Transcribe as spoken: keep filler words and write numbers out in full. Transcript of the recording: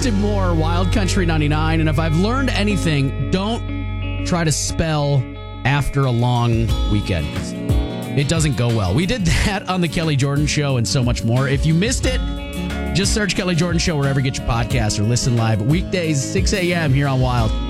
Wasted More, Wild Country ninety-nine. And if I've learned anything, don't try to spell after a long weekend. It doesn't go well. We did that on the Kelly Jordan Show and so much more. If you missed it, just search Kelly Jordan Show wherever you get your podcasts or listen live weekdays, six a.m. here on Wild.